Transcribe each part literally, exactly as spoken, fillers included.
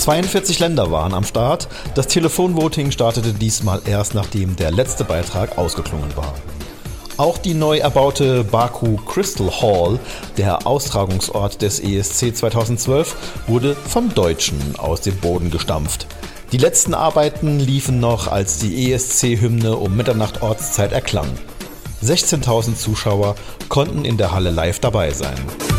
zweiundvierzig Länder waren am Start. Das Telefonvoting startete diesmal erst, nachdem der letzte Beitrag ausgeklungen war. Auch die neu erbaute Baku Crystal Hall, der Austragungsort des E S C zweitausendzwölf, wurde von Deutschen aus dem Boden gestampft. Die letzten Arbeiten liefen noch, als die E S C-Hymne um Mitternacht Ortszeit erklang. sechzehntausend Zuschauer konnten in der Halle live dabei sein.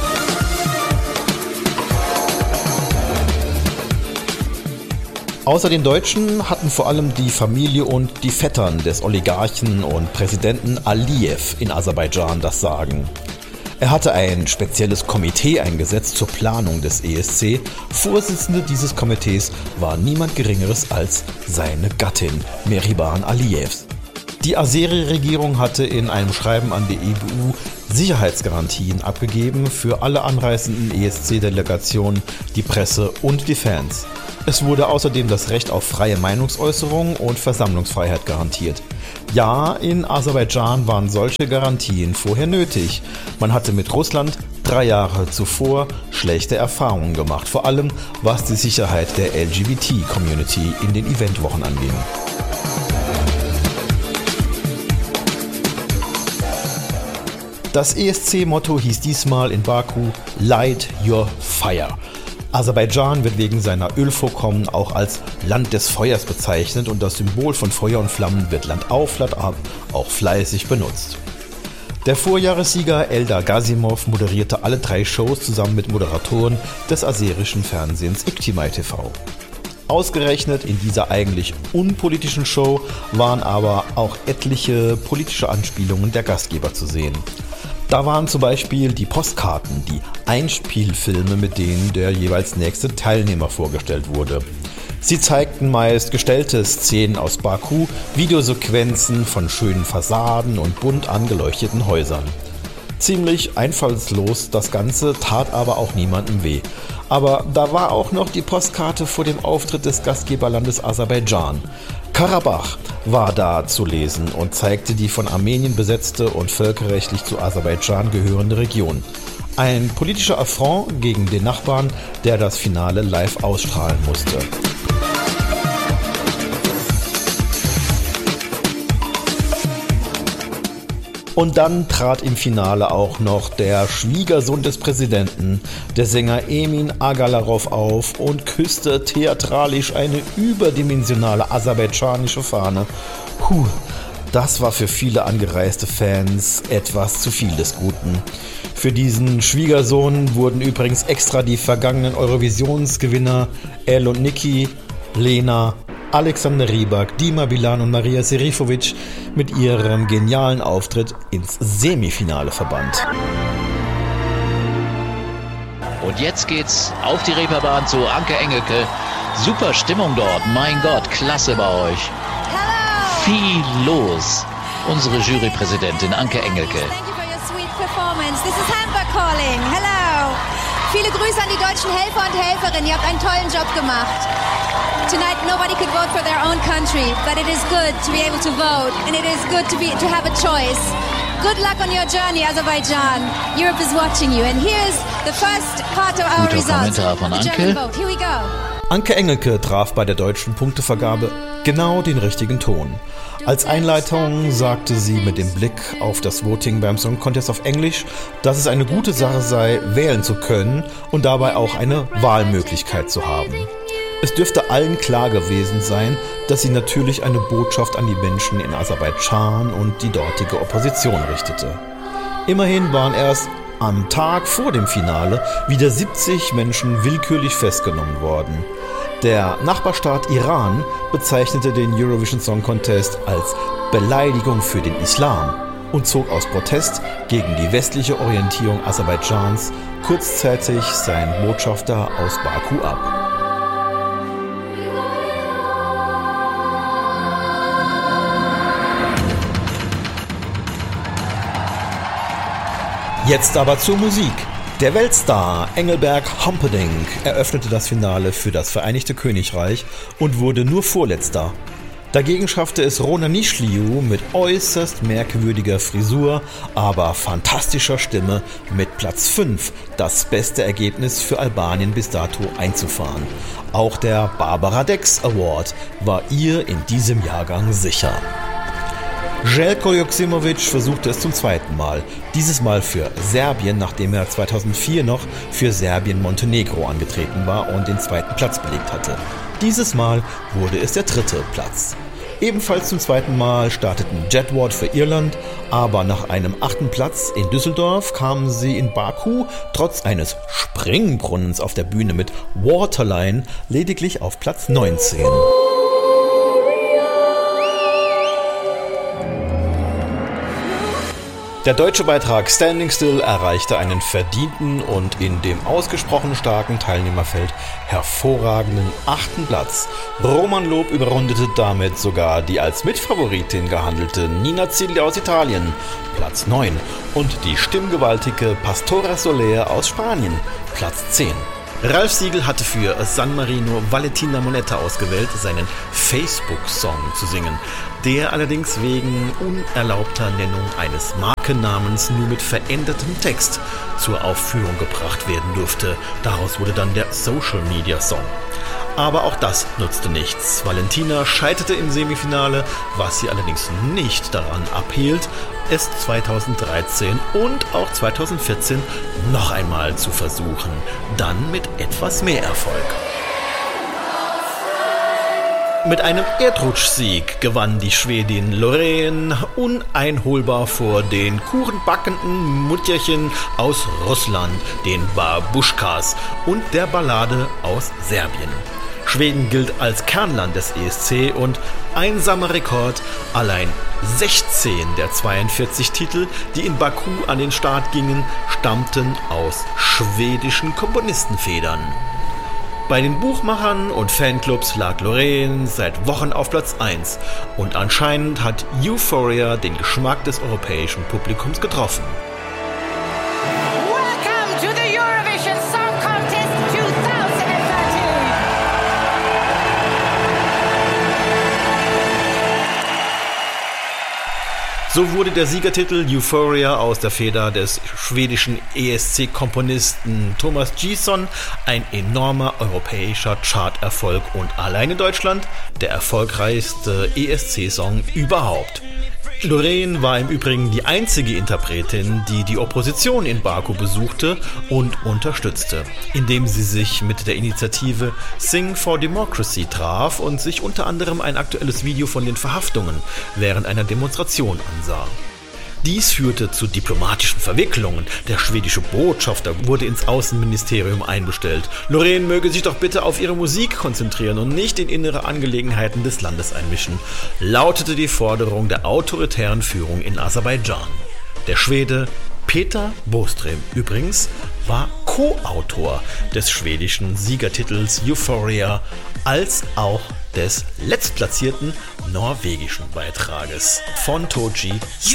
Außer den Deutschen hatten vor allem die Familie und die Vettern des Oligarchen und Präsidenten Aliyev in Aserbaidschan das Sagen. Er hatte ein spezielles Komitee eingesetzt zur Planung des E S C. Vorsitzende dieses Komitees war niemand Geringeres als seine Gattin Mehriban Aliyev. Die Azeri-Regierung hatte in einem Schreiben an die E U Sicherheitsgarantien abgegeben für alle anreisenden E S C-Delegationen, die Presse und die Fans. Es wurde außerdem das Recht auf freie Meinungsäußerung und Versammlungsfreiheit garantiert. Ja, in Aserbaidschan waren solche Garantien vorher nötig. Man hatte mit Russland drei Jahre zuvor schlechte Erfahrungen gemacht, vor allem was die Sicherheit der L G B T-Community in den Eventwochen anging. Das E S C-Motto hieß diesmal in Baku Light Your Fire. Aserbaidschan wird wegen seiner Ölvorkommen auch als Land des Feuers bezeichnet und das Symbol von Feuer und Flammen wird Land auf, Land ab auch fleißig benutzt. Der Vorjahressieger Eldar Gazimov moderierte alle drei Shows zusammen mit Moderatoren des aserischen Fernsehens Iktimai T V. Ausgerechnet in dieser eigentlich unpolitischen Show waren aber auch etliche politische Anspielungen der Gastgeber zu sehen. Da waren zum Beispiel die Postkarten, die Einspielfilme, mit denen der jeweils nächste Teilnehmer vorgestellt wurde. Sie zeigten meist gestellte Szenen aus Baku, Videosequenzen von schönen Fassaden und bunt angeleuchteten Häusern. Ziemlich einfallslos das Ganze, tat aber auch niemandem weh. Aber da war auch noch die Postkarte vor dem Auftritt des Gastgeberlandes Aserbaidschan. Karabach war da zu lesen und zeigte die von Armenien besetzte und völkerrechtlich zu Aserbaidschan gehörende Region. Ein politischer Affront gegen den Nachbarn, der das Finale live ausstrahlen musste. Und dann trat im Finale auch noch der Schwiegersohn des Präsidenten, der Sänger Emin Agalarov, auf und küsste theatralisch eine überdimensionale aserbaidschanische Fahne. Puh, das war für viele angereiste Fans etwas zu viel des Guten. Für diesen Schwiegersohn wurden übrigens extra die vergangenen Eurovisionsgewinner El und Niki, Lena, Alexander Rybak, Dima Bilan und Maria Serifovic mit ihrem genialen Auftritt ins Semifinale verbannt. Und jetzt geht's auf die Reeperbahn zu Anke Engelke. Super Stimmung dort, mein Gott, klasse bei euch. Hello. Viel los. Unsere Jurypräsidentin Anke Engelke. Thank you for your sweet performance. This is Amber calling. Hello. Viele Grüße an die deutschen Helfer und Helferinnen. Ihr habt einen tollen Job gemacht. Tonight nobody could vote for their own country, but it is good to be able to vote and it is good to be to have a choice. Good luck on your journey, Azerbaijan. Europe is watching you and here's the first part of our Guter results. Kommentar von The Anke. German vote. Here we go. Anke Engelke traf bei der deutschen Punktevergabe genau den richtigen Ton. Als Einleitung sagte sie mit dem Blick auf das Voting beim Song Contest auf Englisch, dass es eine gute Sache sei, wählen zu können und dabei auch eine Wahlmöglichkeit zu haben. Es dürfte allen klar gewesen sein, dass sie natürlich eine Botschaft an die Menschen in Aserbaidschan und die dortige Opposition richtete. Immerhin waren erst am Tag vor dem Finale wieder siebzig Menschen willkürlich festgenommen worden. Der Nachbarstaat Iran bezeichnete den Eurovision Song Contest als Beleidigung für den Islam und zog aus Protest gegen die westliche Orientierung Aserbaidschans kurzzeitig seinen Botschafter aus Baku ab. Jetzt aber zur Musik. Der Weltstar Engelbert Humperdinck eröffnete das Finale für das Vereinigte Königreich und wurde nur Vorletzter. Dagegen schaffte es Rona Nișliu mit äußerst merkwürdiger Frisur, aber fantastischer Stimme mit Platz fünf das beste Ergebnis für Albanien bis dato einzufahren. Auch der Barbara Dex Award war ihr in diesem Jahrgang sicher. Željko Joksimović versuchte es zum zweiten Mal, dieses Mal für Serbien, nachdem er zweitausendvier noch für Serbien-Montenegro angetreten war und den zweiten Platz belegt hatte. Dieses Mal wurde es der dritte Platz. Ebenfalls zum zweiten Mal starteten Jedward für Irland, aber nach einem achten Platz in Düsseldorf kamen sie in Baku trotz eines Springbrunnens auf der Bühne mit Waterline lediglich auf Platz neunzehn. Der deutsche Beitrag Standing Still erreichte einen verdienten und in dem ausgesprochen starken Teilnehmerfeld hervorragenden achten Platz. Roman Lob überrundete damit sogar die als Mitfavoritin gehandelte Nina Zilli aus Italien, Platz neun, und die stimmgewaltige Pastora Soler aus Spanien, Platz zehn. Ralf Siegel hatte für San Marino Valentina Monetta ausgewählt, seinen Facebook-Song zu singen, der allerdings wegen unerlaubter Nennung eines Markennamens nur mit verändertem Text zur Aufführung gebracht werden durfte. Daraus wurde dann der Social-Media-Song. Aber auch das nutzte nichts. Valentina scheiterte im Semifinale, was sie allerdings nicht daran abhielt, es zweitausenddreizehn und auch zweitausendvierzehn noch einmal zu versuchen. Dann mit etwas mehr Erfolg. Mit einem Erdrutschsieg gewann die Schwedin Loreen uneinholbar vor den kuchenbackenden Mutterchen aus Russland, den Babuschkas und der Ballade aus Serbien. Schweden gilt als Kernland des E S C und einsamer Rekord, allein sechzehn der zweiundvierzig Titel, die in Baku an den Start gingen, stammten aus schwedischen Komponistenfedern. Bei den Buchmachern und Fanclubs lag Loreen seit Wochen auf Platz eins und anscheinend hat Euphoria den Geschmack des europäischen Publikums getroffen. Welcome to the Eurovision Song Contest twenty thirteen. So wurde der Siegertitel Euphoria aus der Feder des schwedischen E S C-Komponisten Thomas G:son ein enormer europäischer Charterfolg und allein in Deutschland der erfolgreichste E S C-Song überhaupt. Loreen war im Übrigen die einzige Interpretin, die die Opposition in Baku besuchte und unterstützte, indem sie sich mit der Initiative Sing for Democracy traf und sich unter anderem ein aktuelles Video von den Verhaftungen während einer Demonstration ansah. Dies führte zu diplomatischen Verwicklungen. Der schwedische Botschafter wurde ins Außenministerium einbestellt. Loreen möge sich doch bitte auf ihre Musik konzentrieren und nicht in innere Angelegenheiten des Landes einmischen, lautete die Forderung der autoritären Führung in Aserbaidschan. Der Schwede Peter Boström übrigens war Co-Autor des schwedischen Siegertitels Euphoria als auch des letztplatzierten norwegischen Beitrages von Tooji Singh.